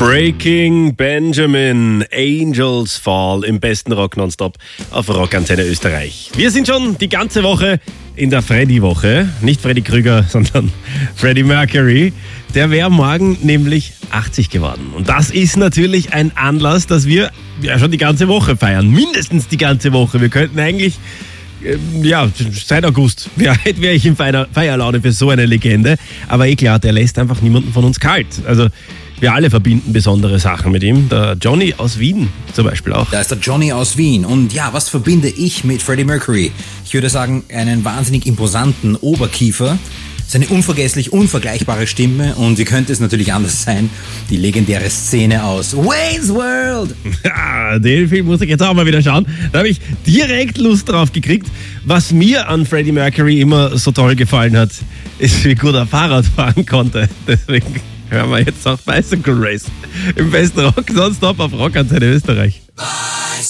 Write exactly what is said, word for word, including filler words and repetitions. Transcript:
Breaking Benjamin, Angels Fall im besten Rock nonstop auf Rockantenne Österreich. Wir sind schon die ganze Woche in der Freddy-Woche. Nicht Freddy Krüger, sondern Freddie Mercury. Der wäre morgen nämlich achtzig geworden. Und das ist natürlich ein Anlass, dass wir ja schon die ganze Woche feiern. Mindestens die ganze Woche. Wir könnten eigentlich, äh, ja, seit August wäre wär ich in Feier, Feierlaune für so eine Legende. Aber eh klar, der lässt einfach niemanden von uns kalt. Also wir alle verbinden besondere Sachen mit ihm. Der Johnny aus Wien zum Beispiel auch. Da ist der Johnny aus Wien. Und ja, was verbinde ich mit Freddie Mercury? Ich würde sagen, einen wahnsinnig imposanten Oberkiefer, seine unvergesslich unvergleichbare Stimme und wie könnte es natürlich anders sein, die legendäre Szene aus Wayne's World. Ja, den Film muss ich jetzt auch mal wieder schauen. Da habe ich direkt Lust drauf gekriegt. Was mir an Freddie Mercury immer so toll gefallen hat, ist, wie gut er Fahrrad fahren konnte. Deswegen hören wir jetzt auch Bicycle Race im besten Rock nonstop auf Rockantenne Österreich.